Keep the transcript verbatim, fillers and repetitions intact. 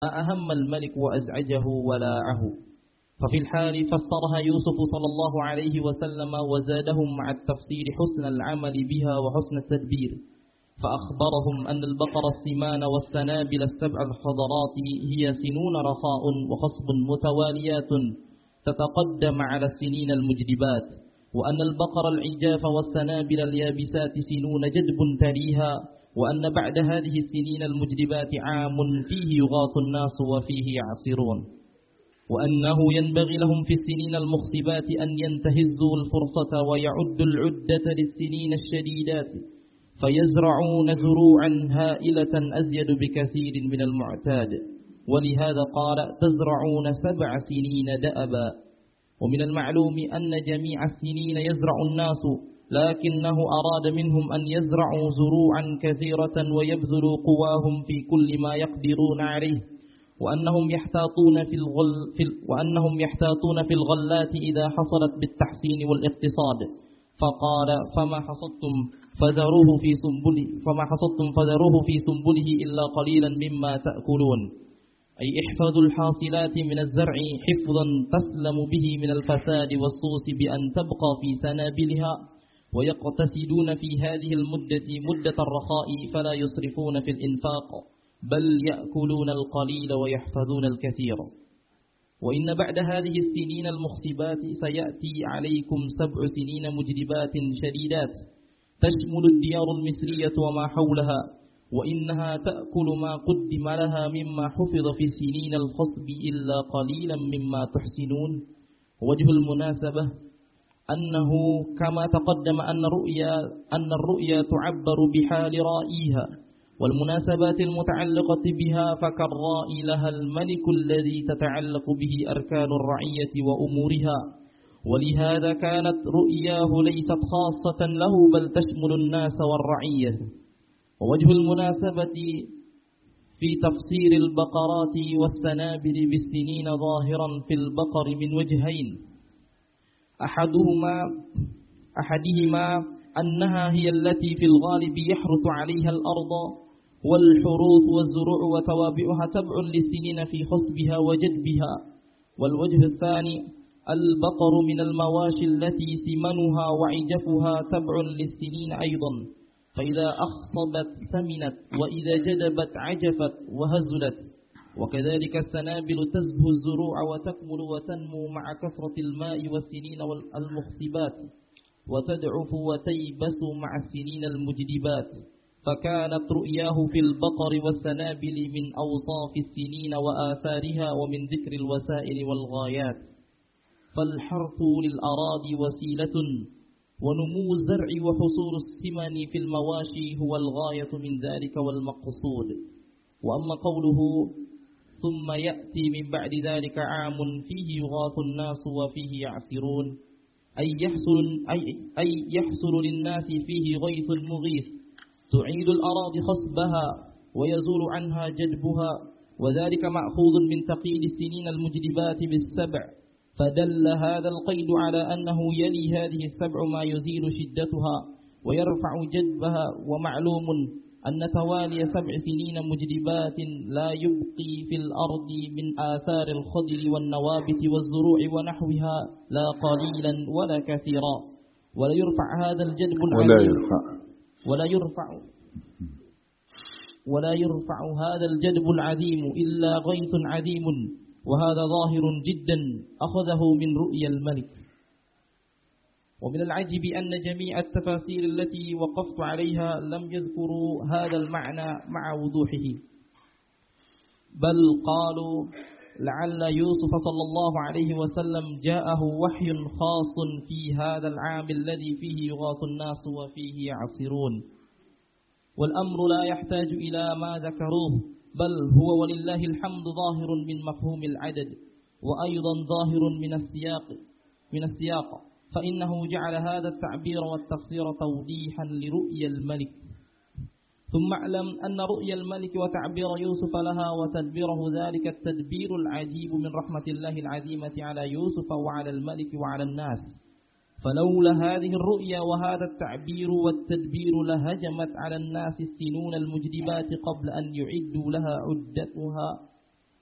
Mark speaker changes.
Speaker 1: أهم الملك وأزعجه ولاعه. ففي الحال فسرها يوسف صلى الله عليه وسلم وزادهم مع التفسير حسن العمل بها وحسن التدبير، فأخبرهم أن البقر السمان والسنابل السبع الخضرات هي سنون رخاء وخصب متواليات تتقدم على السنين المجدبات، وأن البقر العجاف والسنابل اليابسات سنون جدب تليها، وأن بعد هذه السنين المجدبات عام فيه يغاث الناس وفيه يعصرون، وأنه ينبغي لهم في السنين المخصبات أن ينتهزوا الفرصة ويعدوا العدة للسنين الشديدات، فيزرعون زروعا هائلة أزيد بكثير من المعتاد، ولهذا قال تزرعون سبع سنين دأبا. ومن المعلوم أن جميع السنين يزرع الناس، لكنه أراد منهم أن يزرعوا زروعا كثيرة ويبذلوا قواهم في كل ما يقدرون عليه، وأنهم يحتاطون في الغل في وأنهم يحتاطون في الغلات إذا حصلت بالتحسين والاقتصاد، فقال فما حصدتم فذروه في سنبله فما حصدتم فذروه في سنبله إلا قليلا مما تأكلون، أي احفظوا الحاصلات من الزرع حفظا تسلم به من الفساد والصوص بأن تبقى في سنابلها، ويقتصدون في هذه المدة مدة الرخاء فلا يسرفون في الإنفاق، بل يأكلون القليل ويحفظون الكثير. وإن بعد هذه السنين المخصبات سيأتي عليكم سبع سنين مجدبات شديدات تشمل الديار المصرية وما حولها، وإنها تأكل ما قدم لها مما حفظ في سنين الخصب إلا قليلا مما تحسنون. وجه المناسبة أنه كما تقدم أن الرؤيا أن الرؤيا تعبر بحال رائيها، والمناسبات المتعلقة بها فكالرائي لها الملك الذي تتعلق به أركان الرعية وأمورها، ولهذا كانت رؤياه ليست خاصة له بل تشمل الناس والرعية. ووجه المناسبة في تفسير البقرات والسنابل بالسنين ظاهرا في البقر من وجهين، أحدهما أحدهما أنها هي التي في الغالب يحرث عليها الأرض، والحروث والزروع وتوابعها تبع للسنين في خصبها وجدبها. والوجه الثاني البقر من المواشي التي سمنها وعجفها تبع للسنين أيضا، فإذا أخصبت سمنت وإذا جدبت عجفت وهزلت. وكذلك السنابل تزهو الزروع وتكمل وتنمو مع كثرة الماء والسنين المخصبات، وتضعف وتيبس مع السنين المجدبات. فكانت رؤياه في البقر والسنابل من أوصاف السنين وآثارها ومن ذكر الوسائل والغايات. فالحرث للأراضي وسيلة، ونمو الزرع وحصول الثمن في المواشي هو الغاية من ذلك والمقصود. وأما قوله ثم يأتي من بعد ذلك عام فيه يغاث الناس وفيه يعصرون، أي يحصل, أي أي يحصل للناس فيه غيث مغيث تعيد الأراضي خصبها ويزول عنها جدبها، وذلك مأخوذ من تقييد السنين المجدبات بالسبع، فدل هذا القيد على أنه يلي هذه السبع ما يزيل شدتها ويرفع جدبها. ومعلوم أن توالي سبع سنين مجدبات لا يبقي في الأرض من آثار الخضر والنوابت والزروع ونحوها لا قليلا ولا كثيرا، ولا يرفع هذا الجدب
Speaker 2: ولا يرفع
Speaker 1: ولا يرفع ولا يرفع هذا الجدب العظيم إلا غيث عظيم، وهذا ظاهر جدا أخذه من رؤيا الملك. ومن العجب أن جميع التفاسير التي وقفت عليها لم يذكروا هذا المعنى مع وضوحه، بل قالوا لعل يوسف صلى الله عليه وسلم جاءه وحي خاص في هذا العام الذي فيه يغاث الناس وفيه يعصرون. والأمر لا يحتاج إلى ما ذكروه، بل هو ولله الحمد ظاهر من مفهوم العدد، وأيضا ظاهر من السياق من السياق فإنه جعل هذا التعبير والتفسير توضيحا لرؤيا الملك. ثم اعلم أن رؤيا الملك وتعبير يوسف لها وتدبيره ذلك التدبير العجيب من رحمة الله العظيمة على يوسف وعلى الملك وعلى الناس، فلولا هذه الرؤيا وهذا التعبير والتدبير لهجمت على الناس السنون المجدبات قبل أن يعدوا لها عدتها